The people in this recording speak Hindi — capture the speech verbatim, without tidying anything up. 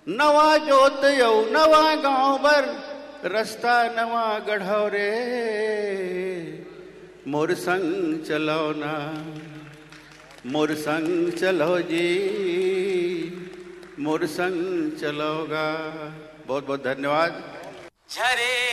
नवा जोत यौ नवा गांव बर रास्ता नवा गढ़ो रे मोर संग चलो ना मोर संग चलो जी मोर संग चलोगा। बहुत बहुत धन्यवाद। झरे